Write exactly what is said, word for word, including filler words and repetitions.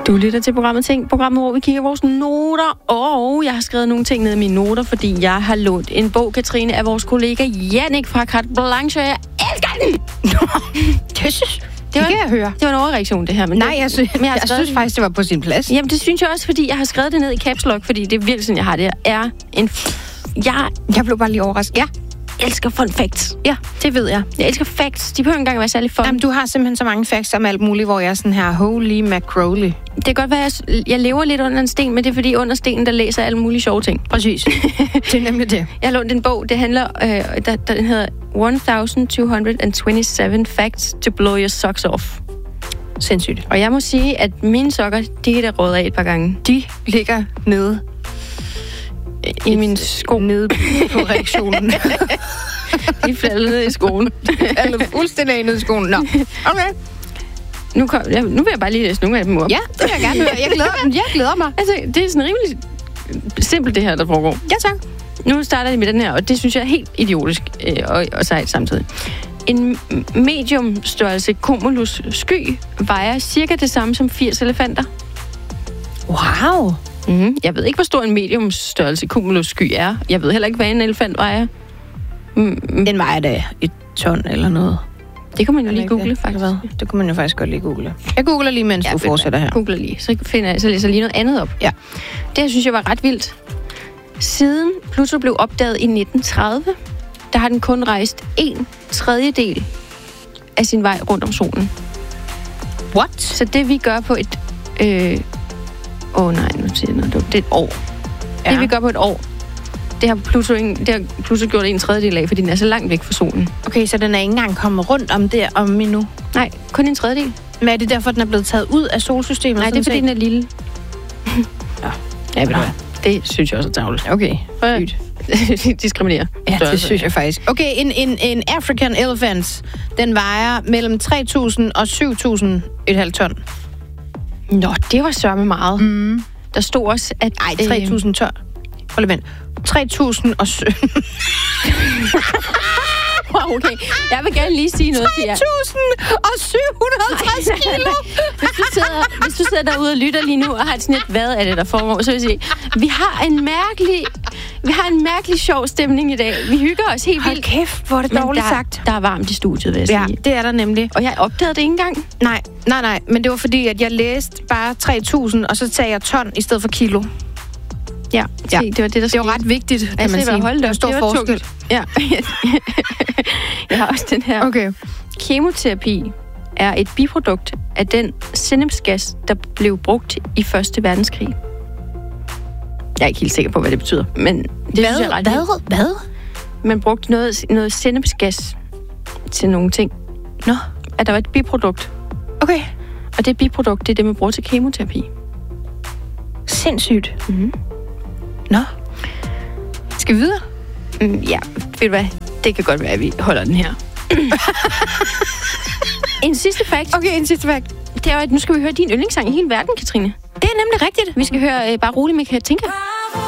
Du lytter til programmet Ting, programmet, hvor vi kigger vores noter, og jeg har skrevet nogle ting ned i mine noter, fordi jeg har lånt en bog, Katrine, af vores kollega Jannik fra Carte Blanche, og jeg elsker den! det synes det, var, det kan jeg høre. Det var en overreaktion, det her. Men Nej, det, jeg, synes, men jeg, jeg, jeg synes faktisk, det var på sin plads. Jamen, det synes jeg også, fordi jeg har skrevet det ned i caps lock, fordi det er virkelig sådan, jeg har det. Jeg er en... Jeg, jeg blev bare lige overrasket. Ja. elsker fun facts. Ja, det ved jeg. Jeg elsker facts. De behøver ikke engang være særlig fun. Jamen, du har simpelthen så mange facts om alt muligt, hvor jeg er sådan her, holy macroley. Det kan godt være, at jeg, jeg lever lidt under en sten, men det er fordi under stenen, der læser alle mulige sjove ting. Præcis. Det er nemlig det. Jeg har lånt en bog, det handler, øh, der, der den hedder twelve twenty-seven Facts to Blow Your Socks Off. Sindssygt. Og jeg må sige, at mine sokker, de er der råd af et par gange. De ligger nede i min sko. Nede på reaktionen. De falder ned i skoen. Eller fuldstændig ned i skoen. Nå, okay. Nu, kom, ja, nu vil jeg bare lige læse nogle af dem op. Ja, det vil jeg gerne høre. Jeg glæder, jeg glæder mig. Altså, det er sådan rimelig simpelt, det her, der foregår. Ja, tak. Nu starter de med den her, og det synes jeg er helt idiotisk øh, og, og sejt samtidig. En medium-størrelse cumulus sky vejer cirka det samme som firs elefanter. Wow. Mm-hmm. Jeg ved ikke, hvor stor en medium-størrelse cumulus sky er. Jeg ved heller ikke, hvad en elefant vejer. Mm. Den vejer da et ton eller noget. Det kan man jo lige google, faktisk. Hvad? Det kunne man jo faktisk godt lige google. Jeg googler lige, mens ja, du fortsætter her. Googler lige, så, finder jeg, så læser jeg lige noget andet op. Ja. Det her synes jeg var ret vildt. Siden Pluto blev opdaget i nitten tredive, der har den kun rejst en tredjedel af sin vej rundt om solen. What? Så det vi gør på et... Øh, åh oh, nej, nu siger jeg noget. Det er et år. Ja. Det vi gør på et år, det har Pluto, det har Pluto gjort en tredjedel af, fordi den er så langt væk fra solen. Okay, så den er ikke engang kommet rundt om det om endnu? Nej, kun en tredjedel. Men er det derfor, den er blevet taget ud af solsystemet? Nej, det er fordi, set? Den er lille. Ja, ja, ved du hvad? Det synes jeg også er tavligt. Okay, sygt. Diskriminerer. Ja, det synes jeg faktisk. Okay, en, en, en African elephant, den vejer mellem tre tusind og syv tusind et halvt ton. Nå, det var sørme meget. Mm. Der stod også, at... Ej, tre tusind ton. Prøv lige vent. tre tusind og syv... Okay, jeg vil gerne lige sige noget til jer. tre tusind og syv hundrede og halvtreds kilo! Hvis du, sidder, hvis du sidder derude og lytter lige nu og har et sådan et, hvad er det, der foregår, så vil jeg sige, vi har en mærkelig, vi har en mærkelig sjov stemning i dag. Vi hygger os helt vildt. Hold kæft, hvor er det dårligt der, sagt. Der er varmt i studiet, vil jeg ja, sige. det er der nemlig. Og jeg opdagede det ikke engang. Nej, nej, nej. Men det var fordi, at jeg læste bare tre tusind, og så tager jeg ton i stedet for kilo. Ja, ja. Se, det var det, der det var ret vigtigt, kan altså, man sige. Hold der står forskel. Ja. Jeg har også den her. Okay. Kemoterapi er et biprodukt af den sennepsgas, der blev brugt i Første Verdenskrig. Jeg er ikke helt sikker på, hvad det betyder, men det hvad? synes jeg er ret Hvad? Hvad? Man brugte noget, noget sennepsgas til nogle ting. Nå. At der var et biprodukt. Okay. Og det biprodukt, det er det, man bruger til kemoterapi. Sindssygt. Mm-hmm. Nå. Skal vi videre? Mm, ja, ved du hvad? Det kan godt være, at vi holder den her. En sidste fact. Okay, en sidste fact. Det er jo, at nu skal vi høre din yndlingssang i hele verden, Katrine. Det er nemlig rigtigt. Vi skal høre uh, Bare rolig med Katinka.